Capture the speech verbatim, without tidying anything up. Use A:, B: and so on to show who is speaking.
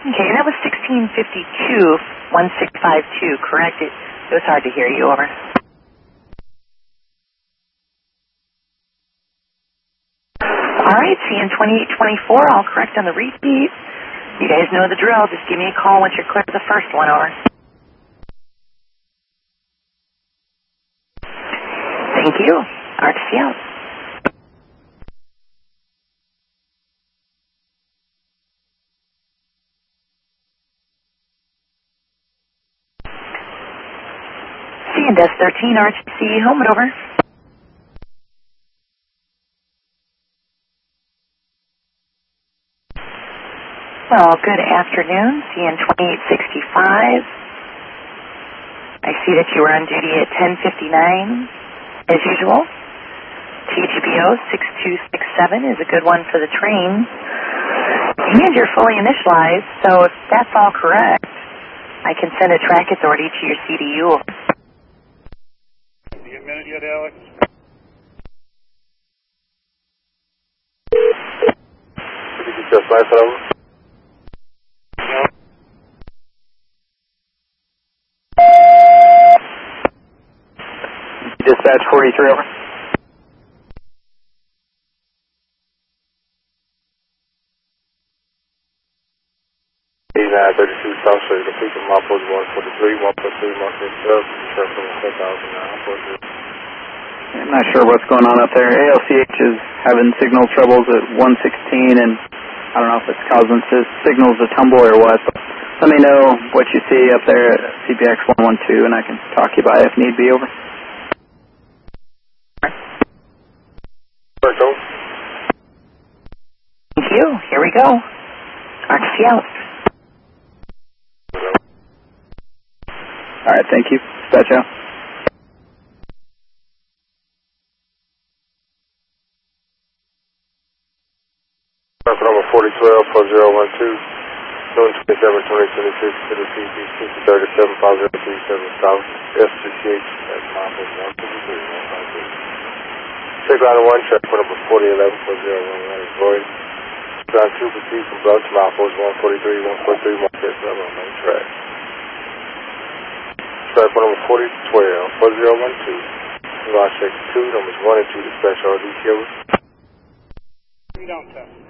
A: Okay, that was sixteen fifty-two, one six five two, correct? It, it was hard to hear you, over. All right, C N twenty-eight twenty-four, all correct on the repeat. You guys know the drill. Just give me a call once you're clear to the first one, over. Thank you. R T C out. C N D S thirteen, R T C, home and over. Well, good afternoon, C N twenty-eight sixty-five. I see that you were on duty at ten fifty-nine, as usual. T G B O six two six seven is a good one for the train. And you're fully initialized, so if that's all correct, I can send a track authority to your C D U.
B: Do you a minute yet, Alex? Did you get your flight over?
C: Dispatch forty-three, over.
B: eighty-nine thirty-two South Street, complete from my post one forty-three, one point three, one point seven, circle ten thousand nine forty.
C: I'm not sure what's going on up there. A L C H is having signal troubles at one sixteen, and I don't know if it's causing the signals to tumble or what. But let me know what you see up there at C P X one one two, and I can talk you by if need be, over.
A: Thank you. Here we go. R T C out.
C: All right, thank you. Dispatch out.
B: Number forty twelve four zero one two, noon twenty-seven twenty twenty-six to the C P sixty thirty-seven five zero three seven South S sixty-eight at Marble one fifty-three one five three. Check line one, check for number forty eleven four zero one one is void. Ground two proceed from Bluff to Milepost one forty-three one forty-three one fifty-seven on main track. Track for number forty twelve four zero one two. Line check two, numbers one and two dispatch R D C over.
D: You don't tell.